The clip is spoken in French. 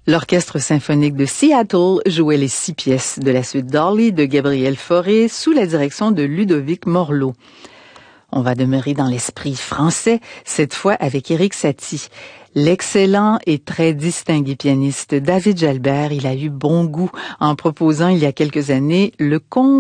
L'Orchestre symphonique de Seattle jouait les 6 pièces de la suite Dolly de Gabriel Fauré sous la direction de Ludovic Morlot. On va demeurer dans l'esprit français, cette fois avec Erik Satie. L'excellent et très distingué pianiste David Jalbert, il a eu bon goût en proposant il y a quelques années le comble